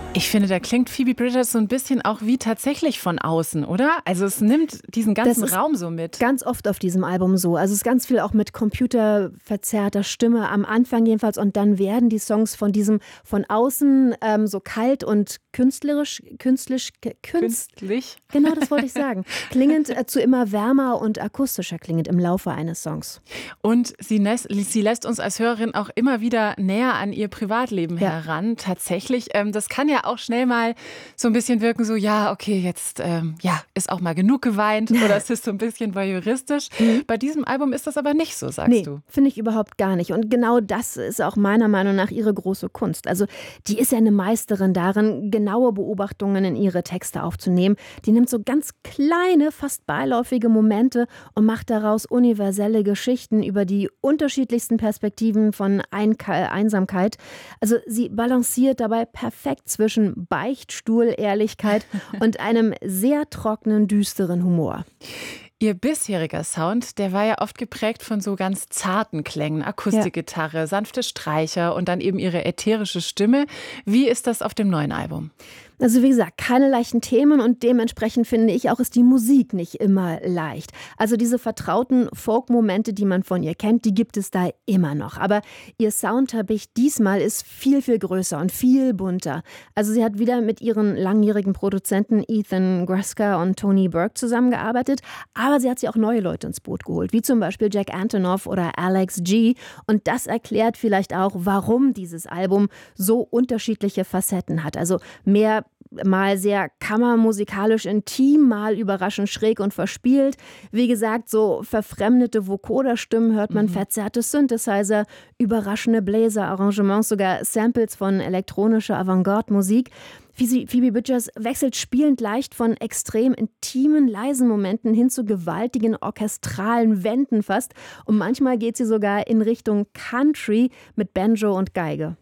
Ich finde, da klingt Phoebe Bridgers so ein bisschen auch wie tatsächlich von außen, oder? Also es nimmt diesen ganzen Raum so mit. Ganz oft auf diesem Album so. Also es ist ganz viel auch mit computerverzerrter Stimme am Anfang jedenfalls. Und dann werden die Songs von diesem von außen so kalt und künstlich? Genau, das wollte ich sagen. Klingend zu immer wärmer und akustischer klingend im Laufe eines Songs. Und sie lässt uns als Hörerin auch immer wieder näher an ihr Privatleben heran. Tatsächlich, das kann ja auch schnell mal so ein bisschen wirken, so ja, okay, jetzt ist auch mal genug geweint oder es ist so ein bisschen voyeuristisch. Bei diesem Album ist das aber nicht so, sagst du. Finde ich überhaupt gar nicht. Und genau das ist auch meiner Meinung nach ihre große Kunst. Also die ist ja eine Meisterin darin, genaue Beobachtungen in ihre Texte aufzunehmen. Die nimmt so ganz kleine, fast beiläufige Momente und macht daraus universelle Geschichten über die unterschiedlichsten Perspektiven von Einsamkeit. Also sie balanciert dabei perfekt zwischen Beichtstuhl-Ehrlichkeit und einem sehr trockenen, düsteren Humor. Ihr bisheriger Sound, der war ja oft geprägt von so ganz zarten Klängen, Akustikgitarre, sanfte Streicher und dann eben ihre ätherische Stimme. Wie ist das auf dem neuen Album? Also wie gesagt, keine leichten Themen und dementsprechend finde ich auch, ist die Musik nicht immer leicht. Also diese vertrauten Folk-Momente, die man von ihr kennt, die gibt es da immer noch. Aber ihr Soundteppich diesmal ist viel, viel größer und viel bunter. Also sie hat wieder mit ihren langjährigen Produzenten Ethan Gruska und Tony Burke zusammengearbeitet, aber sie hat sich auch neue Leute ins Boot geholt, wie zum Beispiel Jack Antonoff oder Alex G. Und das erklärt vielleicht auch, warum dieses Album so unterschiedliche Facetten hat. Also mal sehr kammermusikalisch intim, mal überraschend schräg und verspielt. Wie gesagt, so verfremdete Vocoder-Stimmen hört man, verzerrte Synthesizer, überraschende Bläser-Arrangements, sogar Samples von elektronischer Avantgarde-Musik. Phoebe Bridgers wechselt spielend leicht von extrem intimen, leisen Momenten hin zu gewaltigen, orchestralen Wänden fast. Und manchmal geht sie sogar in Richtung Country mit Banjo und Geige.